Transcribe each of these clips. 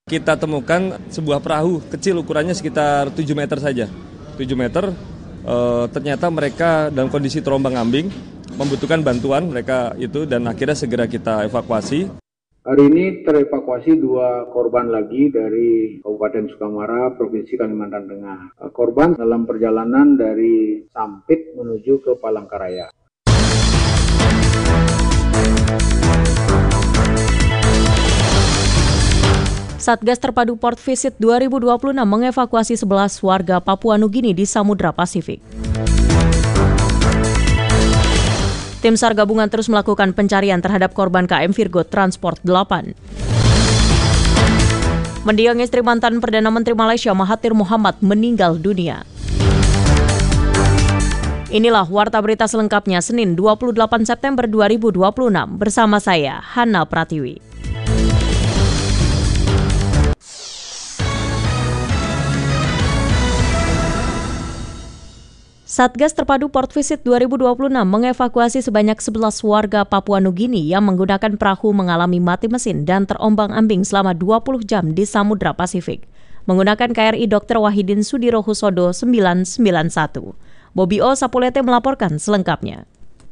Kita temukan sebuah perahu kecil ukurannya sekitar 7 meter saja. 7 meter, ternyata mereka dalam kondisi terombang-ambing, membutuhkan bantuan mereka itu dan akhirnya segera kita evakuasi. Hari ini terevakuasi 2 korban lagi dari Kabupaten Sukamara, Provinsi Kalimantan Tengah. Korban dalam perjalanan dari Sampit menuju ke Palangkaraya. Satgas Terpadu Port Visit 2026 mengevakuasi 11 warga Papua Nugini di Samudra Pasifik. Tim SAR gabungan terus melakukan pencarian terhadap korban KM Virgo Transport 8. Mendiang istri mantan Perdana Menteri Malaysia Mahathir Mohamad meninggal dunia. Inilah warta berita selengkapnya Senin 28 September 2026 bersama saya Hana Pratiwi. Satgas Terpadu Port Visit 2026 mengevakuasi sebanyak 11 warga Papua Nugini yang menggunakan perahu mengalami mati mesin dan terombang-ambing selama 20 jam di Samudra Pasifik. Menggunakan KRI Dr. Wahidin Sudirohusodo 991. Bobby O. Sapulete melaporkan selengkapnya.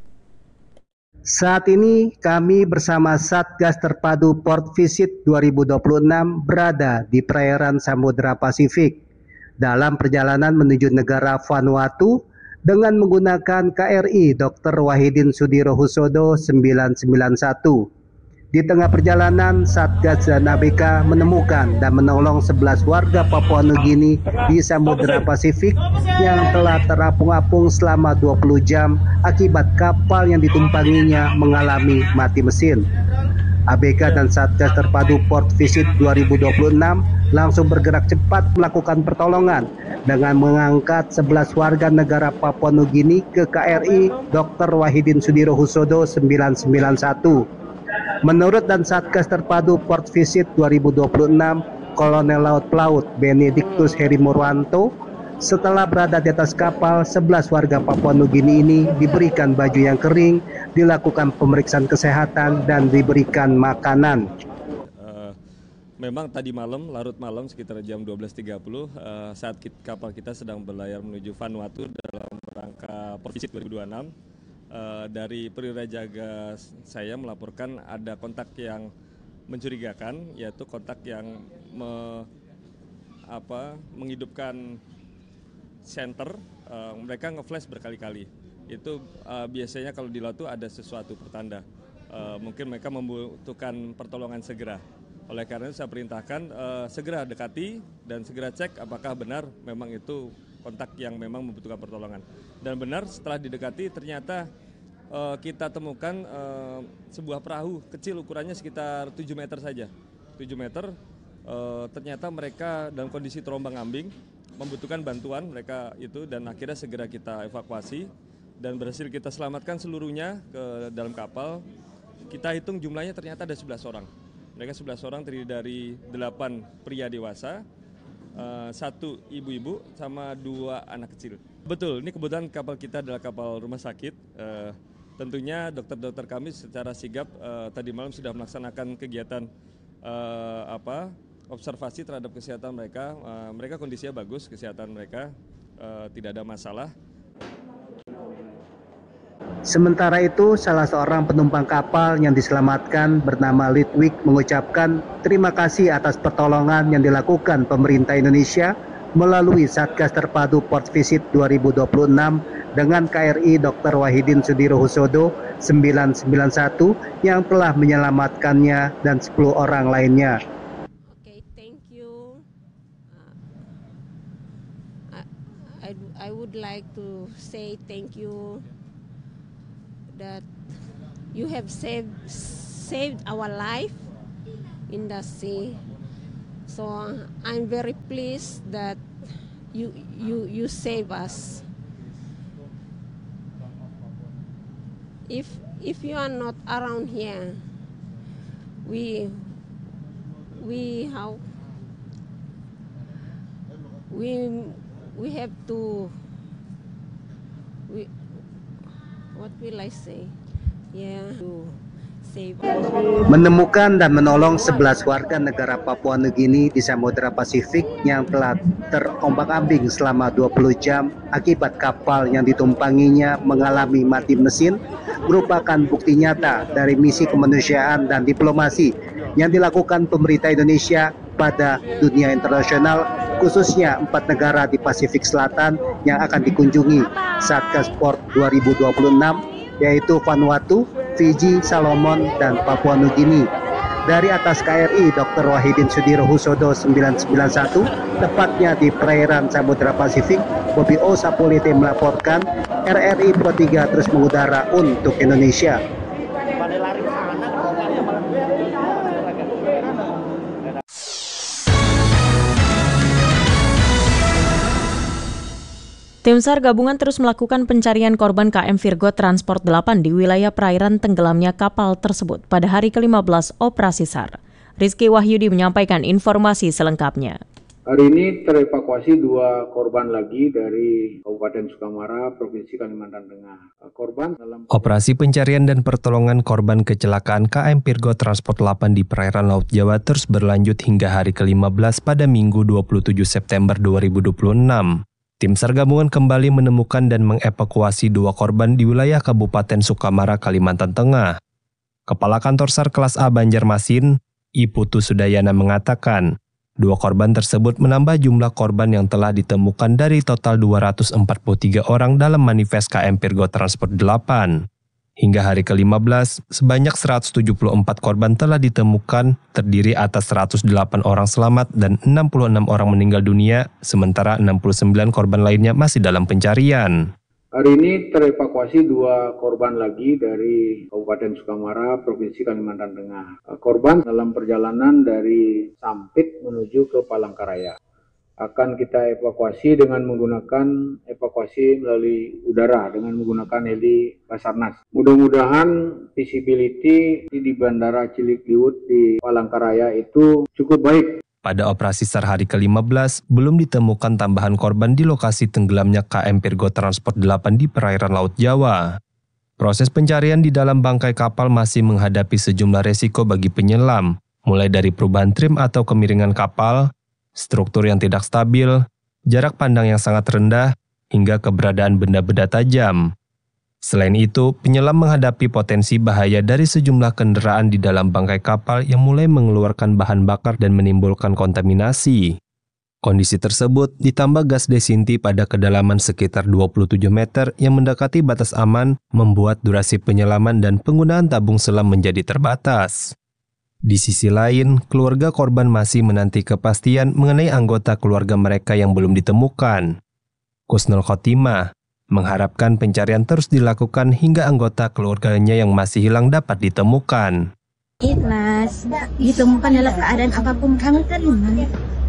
Saat ini kami bersama Satgas Terpadu Port Visit 2026 berada di perairan Samudra Pasifik dalam perjalanan menuju negara Vanuatu dengan menggunakan KRI Dr. Wahidin Sudirohusodo 991. Di tengah perjalanan, Satgas dan ABK menemukan dan menolong 11 warga Papua Nugini di Samudra Pasifik yang telah terapung-apung selama 20 jam akibat kapal yang ditumpanginya mengalami mati mesin. ABK dan Satgas Terpadu Port Visit 2026 langsung bergerak cepat melakukan pertolongan dengan mengangkat 11 warga negara Papua Nugini ke KRI Dr. Wahidin Sudirohusodo 991. Menurut dan Satgas Terpadu Port Visit 2026, Kolonel Laut Pelaut Benedictus Heri Murwanto, setelah berada di atas kapal, 11 warga Papua Nugini ini diberikan baju yang kering, dilakukan pemeriksaan kesehatan, dan diberikan makanan. Memang tadi malam, larut malam sekitar jam 12.30 saat kapal kita sedang berlayar menuju Vanuatu dalam rangka Port Visit 2026. Dari perwira jaga saya melaporkan ada kontak yang mencurigakan, yaitu kontak yang menghidupkan senter, mereka nge-flash berkali-kali. Itu biasanya kalau di laut itu ada sesuatu pertanda. Mungkin mereka membutuhkan pertolongan segera. Oleh karena itu saya perintahkan segera dekati dan segera cek apakah benar memang itu kontak yang memang membutuhkan pertolongan. Dan benar setelah didekati ternyata kita temukan sebuah perahu kecil ukurannya sekitar 7 meter saja. 7 meter, ternyata mereka dalam kondisi terombang-ambing, membutuhkan bantuan mereka itu dan akhirnya segera kita evakuasi dan berhasil kita selamatkan seluruhnya ke dalam kapal. Kita hitung jumlahnya ternyata ada 11 orang. Mereka 11 orang terdiri dari 8 pria dewasa, 1 ibu-ibu sama 2 anak kecil. Betul, ini kebetulan kapal kita adalah kapal rumah sakit. Tentunya dokter-dokter kami secara sigap tadi malam sudah melaksanakan kegiatan observasi terhadap kesehatan mereka. Mereka kondisinya bagus, kesehatan mereka tidak ada masalah. Sementara itu, salah seorang penumpang kapal yang diselamatkan bernama Litwik mengucapkan terima kasih atas pertolongan yang dilakukan pemerintah Indonesia melalui Satgas Terpadu Port Visit 2026 dengan KRI Dr. Wahidin Sudirohusodo 991 yang telah menyelamatkannya dan 10 orang lainnya. Okay, thank you. I would like to say thank you that you have saved our life in the sea. So I'm very pleased that you save us. If you are not around here, we have to what will I say? Yeah, to Menemukan dan menolong 11 warga negara Papua Nugini di Samudra Pasifik yang telah terombang-ambing selama 20 jam akibat kapal yang ditumpanginya mengalami mati mesin merupakan bukti nyata dari misi kemanusiaan dan diplomasi yang dilakukan pemerintah Indonesia pada dunia internasional, khususnya 4 negara di Pasifik Selatan yang akan dikunjungi Satgas Port 2026, yaitu Vanuatu, Fiji, Salomon, dan Papua Nugini. Dari atas KRI Dr. Wahidin Sudirohusodo 991, tepatnya di perairan Samudra Pasifik, Bobi O. Sapulite melaporkan RRI Pro 3 terus mengudara untuk Indonesia. Tim SAR gabungan terus melakukan pencarian korban KM Virgo Transport 8 di wilayah perairan tenggelamnya kapal tersebut pada hari ke-15 operasi SAR. Rizky Wahyudi menyampaikan informasi selengkapnya. Hari ini terevakuasi 2 korban lagi dari Kabupaten Sukamara, Provinsi Kalimantan Tengah. Korban dalam Operasi pencarian dan pertolongan korban kecelakaan KM Virgo Transport 8 di perairan Laut Jawa terus berlanjut hingga hari ke-15 pada Minggu 27 September 2026. Tim SAR gabungan kembali menemukan dan mengevakuasi 2 korban di wilayah Kabupaten Sukamara, Kalimantan Tengah. Kepala Kantor SAR Kelas A Banjarmasin, I Putu Sudayana mengatakan, 2 korban tersebut menambah jumlah korban yang telah ditemukan dari total 243 orang dalam manifest KM Virgo Transport 8. Hingga hari ke-15, sebanyak 174 korban telah ditemukan, terdiri atas 108 orang selamat dan 66 orang meninggal dunia, sementara 69 korban lainnya masih dalam pencarian. Hari ini terevakuasi 2 korban lagi dari Kabupaten Sukamara, Provinsi Kalimantan Tengah. Korban dalam perjalanan dari Sampit menuju ke Palangkaraya. Akan kita evakuasi dengan menggunakan evakuasi melalui udara dengan menggunakan heli Basarnas. Mudah-mudahan visibility di Bandara Cilikriwut di Palangkaraya itu cukup baik. Pada operasi SAR hari ke-15, belum ditemukan tambahan korban di lokasi tenggelamnya KM Virgo Transport 8 di perairan Laut Jawa. Proses pencarian di dalam bangkai kapal masih menghadapi sejumlah resiko bagi penyelam, mulai dari perubahan trim atau kemiringan kapal, struktur yang tidak stabil, jarak pandang yang sangat rendah, hingga keberadaan benda-benda tajam. Selain itu, penyelam menghadapi potensi bahaya dari sejumlah kendaraan di dalam bangkai kapal yang mulai mengeluarkan bahan bakar dan menimbulkan kontaminasi. Kondisi tersebut ditambah gas desinti pada kedalaman sekitar 27 meter yang mendekati batas aman, membuat durasi penyelaman dan penggunaan tabung selam menjadi terbatas. Di sisi lain, keluarga korban masih menanti kepastian mengenai anggota keluarga mereka yang belum ditemukan. Kusnul Khotimah mengharapkan pencarian terus dilakukan hingga anggota keluarganya yang masih hilang dapat ditemukan. Ikhlas, ditemukan dalam keadaan apapun kami terima.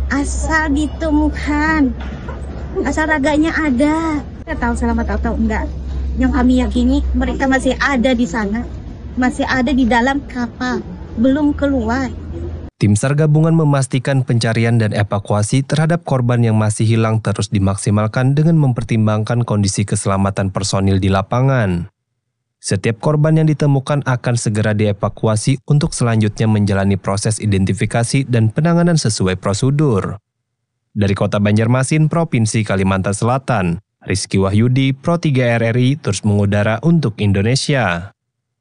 Asal ditemukan, asal raganya ada. Kita tahu selamat atau enggak. Yang kami yakini mereka masih ada di sana, masih ada di dalam kapal. Belum keluar. Tim SAR gabungan memastikan pencarian dan evakuasi terhadap korban yang masih hilang terus dimaksimalkan dengan mempertimbangkan kondisi keselamatan personil di lapangan. Setiap korban yang ditemukan akan segera dievakuasi untuk selanjutnya menjalani proses identifikasi dan penanganan sesuai prosedur. Dari Kota Banjarmasin, Provinsi Kalimantan Selatan, Rizky Wahyudi, Pro 3 RRI terus mengudara untuk Indonesia.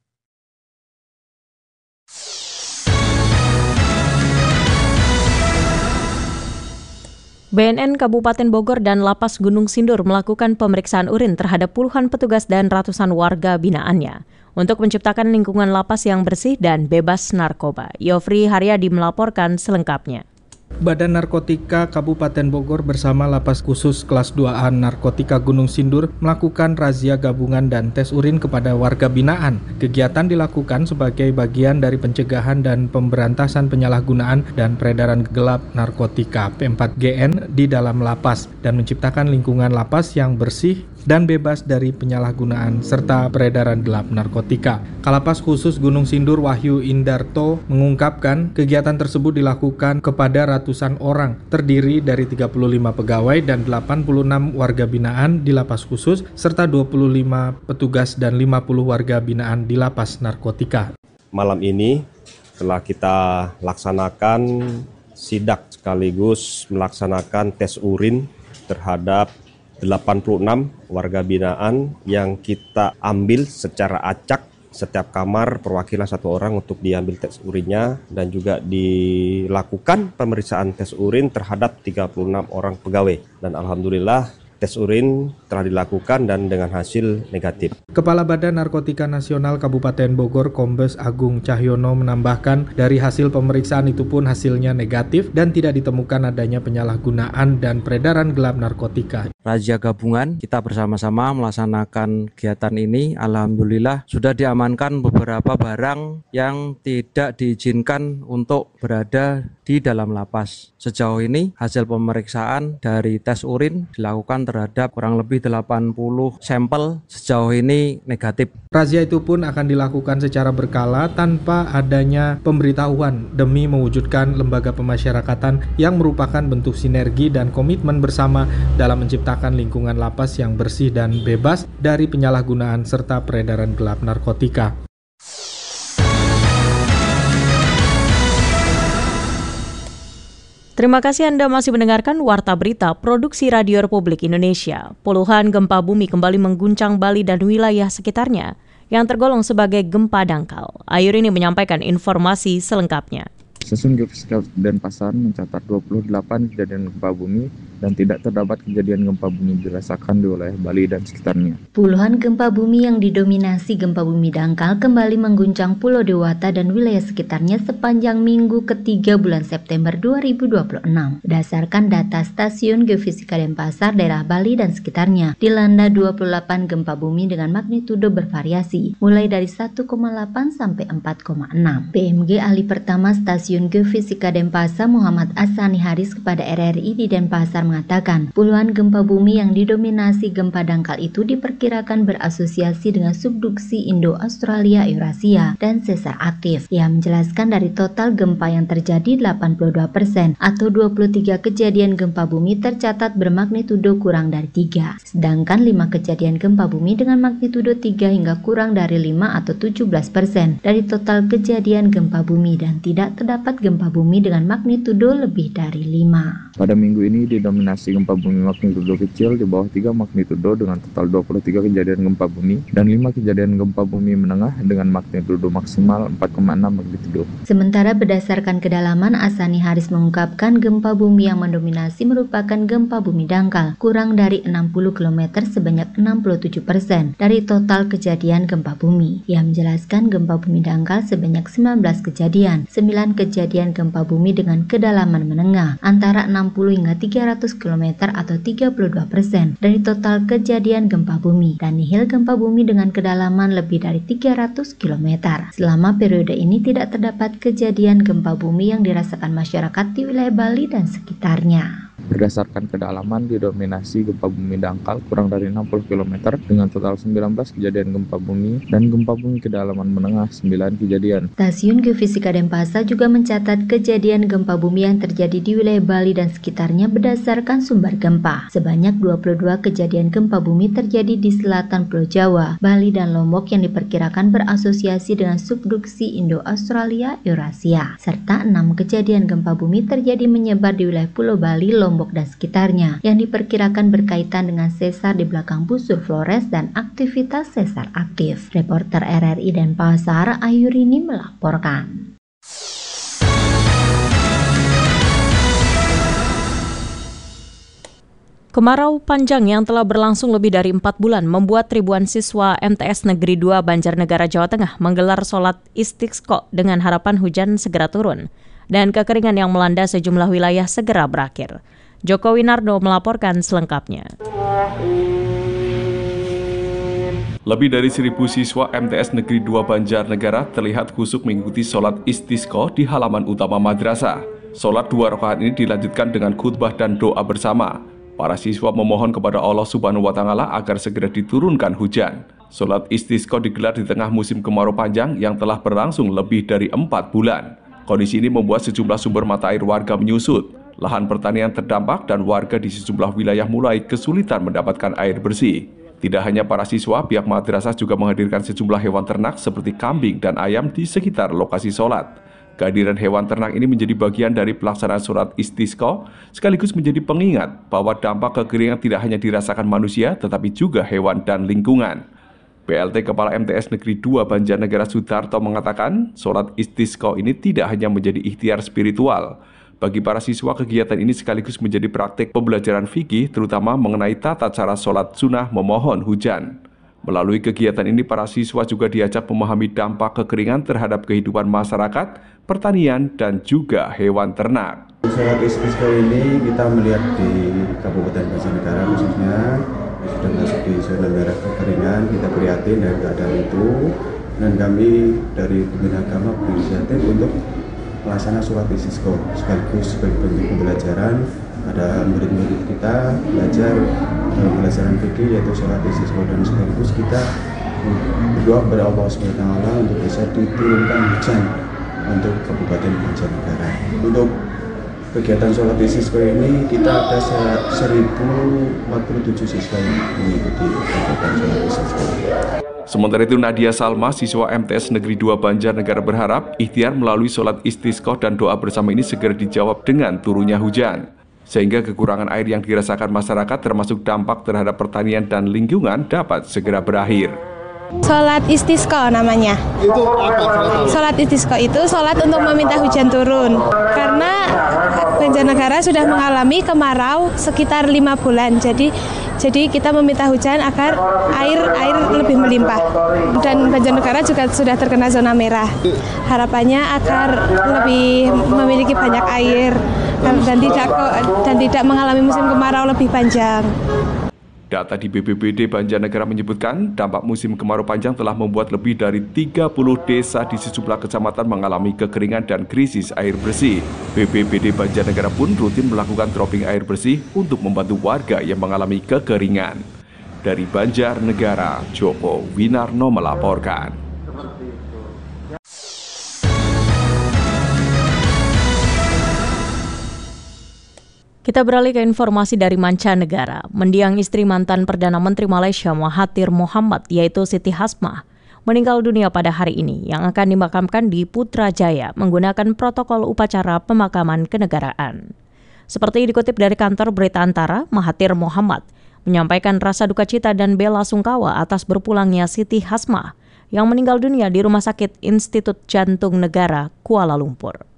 BNN Kabupaten Bogor dan Lapas Gunung Sindur melakukan pemeriksaan urin terhadap puluhan petugas dan ratusan warga binaannya untuk menciptakan lingkungan lapas yang bersih dan bebas narkoba. Yofri Haryadi melaporkan selengkapnya. Badan Narkotika Kabupaten Bogor bersama Lapas Khusus Kelas 2A Narkotika Gunung Sindur melakukan razia gabungan dan tes urin kepada warga binaan. Kegiatan dilakukan sebagai bagian dari pencegahan dan pemberantasan penyalahgunaan dan peredaran gelap narkotika P4GN di dalam lapas dan menciptakan lingkungan lapas yang bersih dan bebas dari penyalahgunaan serta peredaran gelap narkotika. Kalapas Khusus Gunung Sindur Wahyu Indarto mengungkapkan kegiatan tersebut dilakukan kepada ratusan orang, terdiri dari 35 pegawai dan 86 warga binaan di lapas khusus serta 25 petugas dan 50 warga binaan di lapas narkotika. malam ini telah kita laksanakan sidak sekaligus melaksanakan tes urin terhadap 86 warga binaan yang kita ambil secara acak. Setiap kamar perwakilan 1 orang untuk diambil tes urinnya dan juga dilakukan pemeriksaan tes urin terhadap 36 orang pegawai. Dan alhamdulillah tes urin telah dilakukan dan dengan hasil negatif. Kepala Badan Narkotika Nasional Kabupaten Bogor Kombes Agung Cahyono menambahkan dari hasil pemeriksaan itu pun hasilnya negatif dan tidak ditemukan adanya penyalahgunaan dan peredaran gelap narkotika. Razia gabungan kita bersama-sama melaksanakan kegiatan ini. Alhamdulillah sudah diamankan beberapa barang yang tidak diizinkan untuk berada di dalam lapas. Sejauh ini hasil pemeriksaan dari tes urin dilakukan terhadap kurang lebih 80 sampel, sejauh ini negatif. Razia itu pun akan dilakukan secara berkala tanpa adanya pemberitahuan demi mewujudkan lembaga pemasyarakatan yang merupakan bentuk sinergi dan komitmen bersama dalam menciptakan lingkungan lapas yang bersih dan bebas dari penyalahgunaan serta peredaran gelap narkotika. Terima kasih Anda masih mendengarkan Warta Berita Produksi Radio Republik Indonesia. Puluhan gempa bumi kembali mengguncang Bali dan wilayah sekitarnya yang tergolong sebagai gempa dangkal. Ayurini menyampaikan informasi selengkapnya. Stasiun Geofisika Denpasar mencatat 28 kejadian gempa bumi dan tidak terdapat kejadian gempa bumi dirasakan di wilayah Bali dan sekitarnya. Puluhan gempa bumi yang didominasi gempa bumi dangkal kembali mengguncang Pulau Dewata dan wilayah sekitarnya sepanjang minggu ketiga bulan September 2026. Berdasarkan data Stasiun Geofisika Denpasar, daerah Bali dan sekitarnya dilanda 28 gempa bumi dengan magnitudo bervariasi, mulai dari 1,8 sampai 4,6. BMG Ahli Pertama Stasiun Geofisika Denpasar Muhammad Asani Haris kepada RRI di Denpasar mengatakan puluhan gempa bumi yang didominasi gempa dangkal itu diperkirakan berasosiasi dengan subduksi Indo-Australia Eurasia dan sesar aktif. Ia menjelaskan dari total gempa yang terjadi 82% atau 23 kejadian gempa bumi tercatat bermagnitudo kurang dari 3, sedangkan 5 kejadian gempa bumi dengan magnitudo 3 hingga kurang dari 5 atau 17% dari total kejadian gempa bumi dan tidak terdapat gempa bumi dengan magnitudo lebih dari 5. Pada minggu ini didominasi gempa bumi magnitudo kecil di bawah 3 magnitudo dengan total 23 kejadian gempa bumi dan 5 kejadian gempa bumi menengah dengan magnitudo maksimal 4,6 magnitudo. Sementara berdasarkan kedalaman, Asani Haris mengungkapkan gempa bumi yang mendominasi merupakan gempa bumi dangkal kurang dari 60 km sebanyak 67% dari total kejadian gempa bumi. Ia menjelaskan gempa bumi dangkal sebanyak 19 kejadian, 9 kejadian gempa bumi dengan kedalaman menengah antara 60 hingga 300 km atau 32% dari total kejadian gempa bumi dan nihil gempa bumi dengan kedalaman lebih dari 300 km. Selama periode ini tidak terdapat kejadian gempa bumi yang dirasakan masyarakat di wilayah Bali dan sekitarnya. Berdasarkan kedalaman didominasi gempa bumi dangkal kurang dari 60 km dengan total 19 kejadian gempa bumi dan gempa bumi kedalaman menengah 9 kejadian. Stasiun Geofisika Denpasar juga mencatat kejadian gempa bumi yang terjadi di wilayah Bali dan sekitarnya berdasarkan sumber gempa. Sebanyak 22 kejadian gempa bumi terjadi di selatan Pulau Jawa, Bali dan Lombok yang diperkirakan berasosiasi dengan subduksi Indo-Australia Eurasia, serta 6 kejadian gempa bumi terjadi menyebar di wilayah Pulau Bali, Lombok dan sekitarnya yang diperkirakan berkaitan dengan sesar di belakang busur Flores dan aktivitas sesar aktif. Reporter RRI Denpasar Ayurini melaporkan. Kemarau panjang yang telah berlangsung lebih dari 4 bulan membuat ribuan siswa MTS Negeri 2 Banjarnegara, Jawa Tengah menggelar sholat Istisqa dengan harapan hujan segera turun dan kekeringan yang melanda sejumlah wilayah segera berakhir. Joko Winardo melaporkan selengkapnya. Lebih dari 1.000 siswa MTS Negeri 2 Banjarnegara terlihat khusyuk mengikuti sholat Istisqa di halaman utama madrasah. Sholat 2 rakaat ini dilanjutkan dengan khutbah dan doa bersama. Para siswa memohon kepada Allah Subhanahu wa Ta'ala agar segera diturunkan hujan. Sholat Istisqa digelar di tengah musim kemarau panjang yang telah berlangsung lebih dari 4 bulan. Kondisi ini membuat sejumlah sumber mata air warga menyusut. Lahan pertanian terdampak dan warga di sejumlah wilayah mulai kesulitan mendapatkan air bersih. Tidak hanya para siswa, pihak madrasah juga menghadirkan sejumlah hewan ternak seperti kambing dan ayam di sekitar lokasi sholat. Kehadiran hewan ternak ini menjadi bagian dari pelaksanaan sholat istisqa, sekaligus menjadi pengingat bahwa dampak kekeringan tidak hanya dirasakan manusia, tetapi juga hewan dan lingkungan. PLT Kepala MTS Negeri 2 Banjarnegara Sudarto mengatakan, sholat istisqa ini tidak hanya menjadi ikhtiar spiritual. Bagi para siswa, kegiatan ini sekaligus menjadi praktik pembelajaran fikih, terutama mengenai tata cara sholat sunnah memohon hujan. Melalui kegiatan ini, para siswa juga diajak memahami dampak kekeringan terhadap kehidupan masyarakat, pertanian, dan juga hewan ternak. Sholat istisqa ini kita melihat di Kabupaten Banjarnegara khususnya, sudah masuk di zona merah kekeringan, kita prihatin dengan keadaan itu, dan kami dari Pembina Agama berinisiatif untuk melaksanakan sholat istisqa sekaligus sebagai bentuk pembelajaran. Ada murid-murid kita belajar pelajaran fikih yaitu sholat istisqa, dan sekaligus kita berdoa kepada Allah SWT untuk bisa diturunkan hujan untuk Kabupaten Banjarnegara. Untuk kegiatan sholat istisqa ini kita ada 1047 siswa yang mengikuti kegiatan sholat istisqa. Sementara itu, Nadia Salma, siswa MTS Negeri 2 Banjarnegara berharap ikhtiar melalui sholat istisqa dan doa bersama ini segera dijawab dengan turunnya hujan, sehingga kekurangan air yang dirasakan masyarakat termasuk dampak terhadap pertanian dan lingkungan dapat segera berakhir. Sholat istisqa namanya. Itu apa? Sholat istisqa itu sholat untuk meminta hujan turun. Karena Banjarnegara sudah mengalami kemarau sekitar 5 bulan. Jadi kita meminta hujan agar air lebih melimpah. Dan Banjarnegara juga sudah terkena zona merah. Harapannya agar lebih memiliki banyak air dan tidak mengalami musim kemarau lebih panjang. Data di BPBD Banjarnegara menyebutkan dampak musim kemarau panjang telah membuat lebih dari 30 desa di sejumlah kecamatan mengalami kekeringan dan krisis air bersih. BPBD Banjarnegara pun rutin melakukan dropping air bersih untuk membantu warga yang mengalami kekeringan. Dari Banjarnegara, Joko Winarno melaporkan. Kita beralih ke informasi dari mancanegara. Mendiang istri mantan Perdana Menteri Malaysia Mahathir Mohamad, yaitu Siti Hasmah, meninggal dunia pada hari ini yang akan dimakamkan di Putrajaya menggunakan protokol upacara pemakaman kenegaraan. Seperti dikutip dari kantor berita Antara, Mahathir Mohamad menyampaikan rasa duka cita dan bela sungkawa atas berpulangnya Siti Hasmah yang meninggal dunia di Rumah Sakit Institut Jantung Negara, Kuala Lumpur.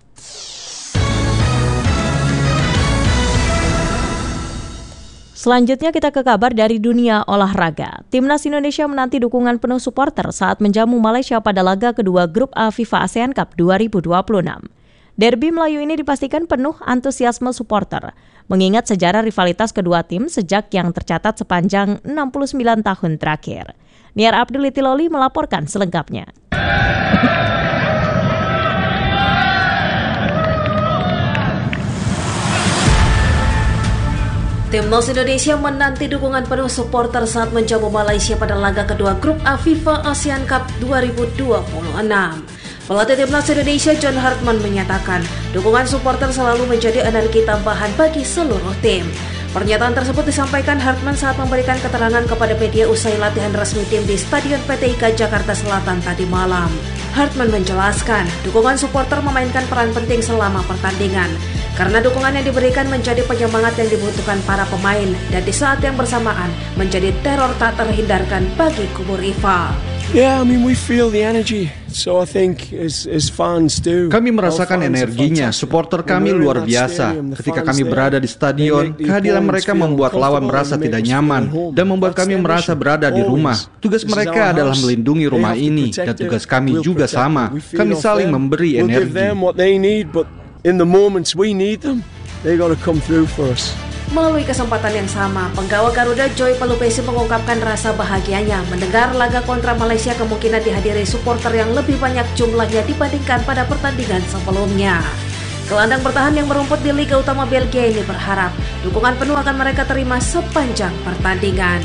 Selanjutnya kita ke kabar dari dunia olahraga. Timnas Indonesia menanti dukungan penuh supporter saat menjamu Malaysia pada laga kedua Grup A FIFA ASEAN Cup 2026. Derby Melayu ini dipastikan penuh antusiasme supporter, mengingat sejarah rivalitas kedua tim sejak yang tercatat sepanjang 69 tahun terakhir. Niar Abdul Itiloli melaporkan selengkapnya. Timnas Indonesia menanti dukungan penuh supporter saat menjamu Malaysia pada laga kedua Grup A FIFA ASEAN Cup 2026. Pelatih Timnas Indonesia John Hartman menyatakan, dukungan supporter selalu menjadi energi tambahan bagi seluruh tim. Pernyataan tersebut disampaikan Hartman saat memberikan keterangan kepada media usai latihan resmi tim di Stadion PT IKA Jakarta Selatan tadi malam. Hartman menjelaskan, dukungan supporter memainkan peran penting selama pertandingan, karena dukungan yang diberikan menjadi penyemangat yang dibutuhkan para pemain dan di saat yang bersamaan menjadi teror tak terhindarkan bagi kubu rival. Yeah, I mean we feel the energy. So I think as fans do. Kami merasakan energinya. Supporter kami luar biasa. Ketika kami berada di stadion, kehadiran mereka membuat lawan merasa tidak nyaman dan membuat kami merasa berada di rumah. Tugas mereka adalah melindungi rumah ini dan tugas kami juga sama. Kami saling memberi energi. In the moments we need them, they got to come through for us. Melalui kesempatan yang sama, penggawa Garuda Joy Pelupesi mengungkapkan rasa bahagianya mendengar laga kontra Malaysia kemungkinan dihadiri supporter yang lebih banyak jumlahnya dibandingkan pada pertandingan sebelumnya. Gelandang bertahan yang merumput di Liga Utama Belgia ini berharap dukungan penuh akan mereka terima sepanjang pertandingan.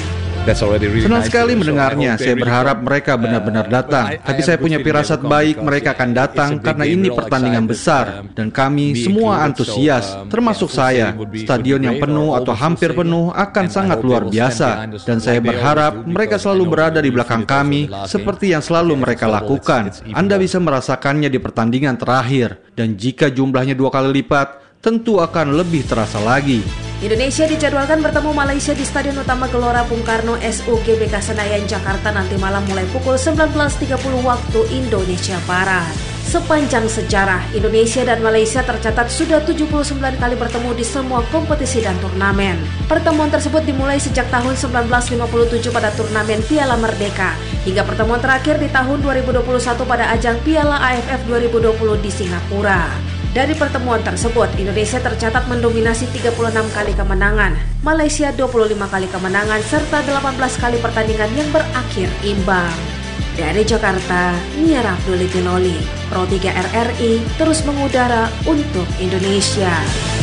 Senang sekali mendengarnya. Saya berharap mereka benar-benar datang. Tapi saya punya firasat baik mereka akan datang karena ini pertandingan besar dan kami semua antusias, termasuk saya. Stadion yang penuh atau hampir penuh akan sangat luar biasa dan saya berharap mereka selalu berada di belakang kami seperti yang selalu mereka lakukan. Anda bisa merasakannya di pertandingan terakhir dan jika jumlahnya 2 kali lipat, tentu akan lebih terasa lagi. Indonesia dijadwalkan bertemu Malaysia di Stadion Utama Gelora Bung Karno SUGBK Senayan, Jakarta nanti malam mulai pukul 19.30 waktu Indonesia Barat. Sepanjang sejarah, Indonesia dan Malaysia tercatat sudah 79 kali bertemu di semua kompetisi dan turnamen. Pertemuan tersebut dimulai sejak tahun 1957 pada turnamen Piala Merdeka, hingga pertemuan terakhir di tahun 2021 pada ajang Piala AFF 2020 di Singapura. Dari pertemuan tersebut, Indonesia tercatat mendominasi 36 kali kemenangan, Malaysia 25 kali kemenangan, serta 18 kali pertandingan yang berakhir imbang. Dari Jakarta, Nia Rafduli Tiloli, Pro 3 RRI terus mengudara untuk Indonesia.